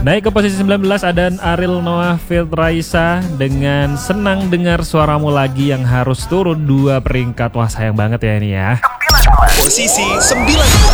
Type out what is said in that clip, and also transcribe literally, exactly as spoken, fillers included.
Naik ke posisi sembilan belas ada Ariel Noah Fit Raisa dengan Senang Dengar Suaramu Lagi yang harus turun dua peringkat. Wah sayang banget ya ini ya. Posisi sembilan belas.